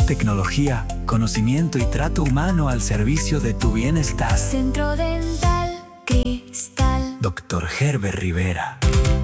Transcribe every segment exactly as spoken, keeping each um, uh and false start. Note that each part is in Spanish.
tecnología, conocimiento y trato humano al servicio de tu bienestar. Centro Dental Cristal. Doctor Herbert Rivera.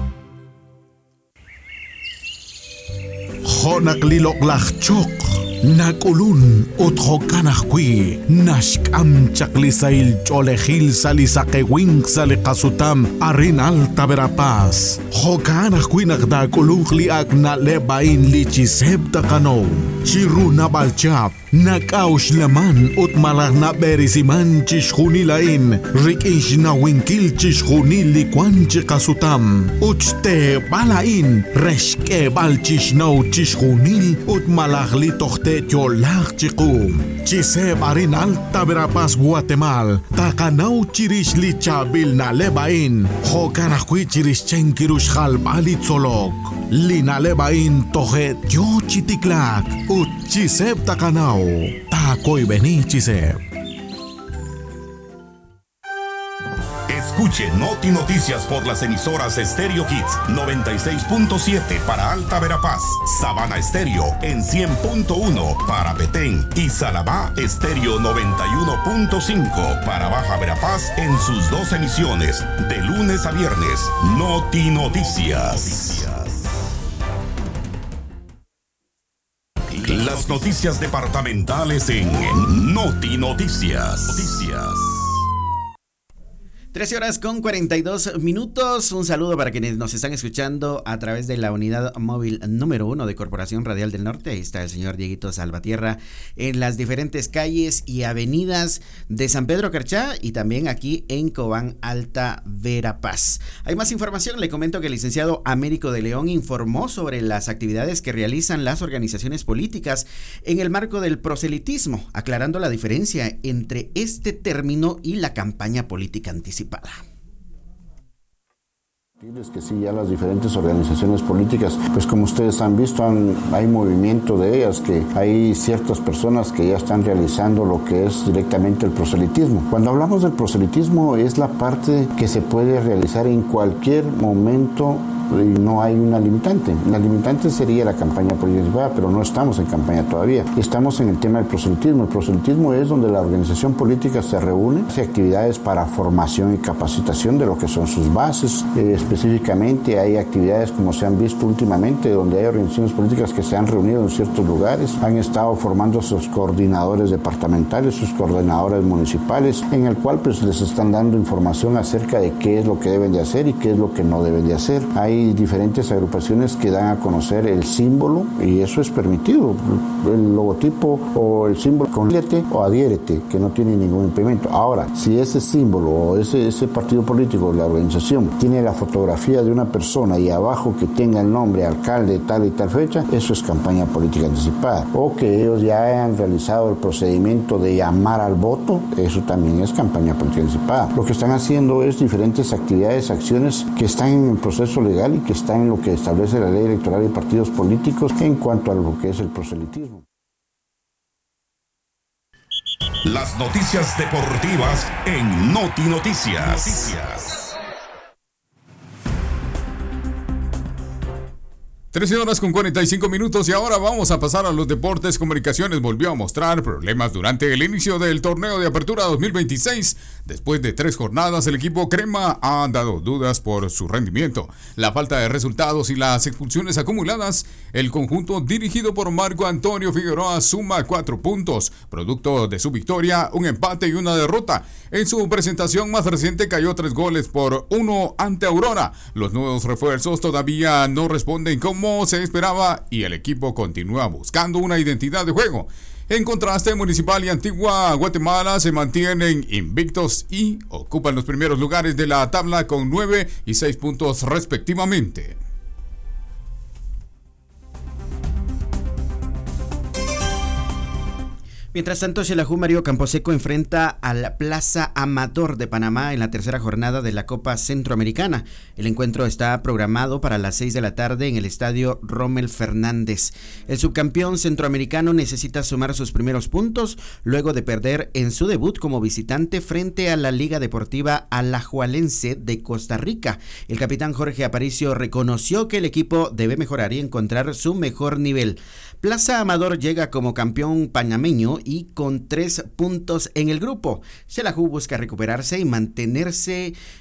Honak liloklachok, nakulun uthokanakwi, nashkam chaklisail cholehil salisakewing salikasutam arin alta verapaz. Hokanakwi nakdakulung liak na lebain lichiseb takano, chiruna balchap. Nakaush laman ut malah na berisiman chishunilain rikish na winkil chishunili kwan chikasutam uchte balain reshke bal chishnau chishunil ut malah li tohte tiolag chikum chise barin alta Verapaz Guatemal takanau chirish li chabil na lebain hokanakwi chirish chenkirush halbali tzolok lina lebain tohe tio chitiklak ut chiseb takanau Takoy Beni Chiseb. Escuche Noti Noticias por las emisoras Stereo Hits noventa y seis punto siete para Alta Verapaz, Sabana Estéreo en cien punto uno para Petén y Salabá Estéreo noventa y uno punto cinco para Baja Verapaz en sus dos emisiones de lunes a viernes. Noti Noticias. Las noticias departamentales en Noti Noticias. Noticias. trece horas con cuarenta y dos minutos. Un saludo para quienes nos están escuchando a través de la unidad móvil número uno de Corporación Radial del Norte. Ahí está el señor Dieguito Salvatierra en las diferentes calles y avenidas de San Pedro Carchá y también aquí en Cobán Alta Verapaz. Hay más información. Le comento que el licenciado Américo de León informó sobre las actividades que realizan las organizaciones políticas en el marco del proselitismo, aclarando la diferencia entre este término y la campaña política anticipada. Es que sí, ya las diferentes organizaciones políticas, pues como ustedes han visto, han, hay movimiento de ellas, que hay ciertas personas que ya están realizando lo que es directamente el proselitismo. Cuando hablamos del proselitismo es la parte que se puede realizar en cualquier momento y no hay una limitante. La limitante sería la campaña política, pero no estamos en campaña todavía. Estamos en el tema del proselitismo. El proselitismo es donde la organización política se reúne, hace actividades para formación y capacitación de lo que son sus bases. Eh, específicamente hay actividades como se han visto últimamente, donde hay organizaciones políticas que se han reunido en ciertos lugares, han estado formando sus coordinadores departamentales, sus coordinadores municipales, en el cual pues les están dando información acerca de qué es lo que deben de hacer y qué es lo que no deben de hacer. Hay diferentes agrupaciones que dan a conocer el símbolo y eso es permitido, el logotipo o el símbolo con lete o adhiérete, que no tiene ningún impedimento. Ahora, si ese símbolo o ese, ese partido político, la organización, tiene la fotografía de una persona y abajo que tenga el nombre alcalde tal y tal fecha, eso es campaña política anticipada. O que ellos ya hayan realizado el procedimiento de llamar al voto, eso también es campaña política anticipada. Lo que están haciendo es diferentes actividades, acciones que están en el proceso legal y que están en lo que establece la ley electoral y partidos políticos en cuanto a lo que es el proselitismo. Las noticias deportivas en Noti Noticias. Noticias. trece horas con cuarenta y cinco minutos y ahora vamos a pasar a los deportes. Comunicaciones volvió a mostrar problemas durante el inicio del torneo de apertura dos mil veintiséis. Después de tres jornadas, el equipo crema ha dado dudas por su rendimiento, la falta de resultados y las expulsiones acumuladas. El conjunto dirigido por Marco Antonio Figueroa suma cuatro puntos, producto de su victoria, un empate y una derrota. En su presentación más reciente cayó tres goles por uno ante Aurora. Los nuevos refuerzos todavía no responden como se esperaba y el equipo continúa buscando una identidad de juego. En contraste, Municipal y Antigua Guatemala se mantienen invictos y ocupan los primeros lugares de la tabla con nueve y seis puntos respectivamente. Mientras tanto, Xelajú Mario Camposeco enfrenta al Plaza Amador de Panamá en la tercera jornada de la Copa Centroamericana. El encuentro está programado para las seis de la tarde en el estadio Rommel Fernández. El subcampeón centroamericano necesita sumar sus primeros puntos luego de perder en su debut como visitante frente a la Liga Deportiva Alajuelense de Costa Rica. El capitán Jorge Aparicio reconoció que el equipo debe mejorar y encontrar su mejor nivel. Plaza Amador llega como campeón panameño y con tres puntos en el grupo. Xelajú busca recuperarse y mantenerse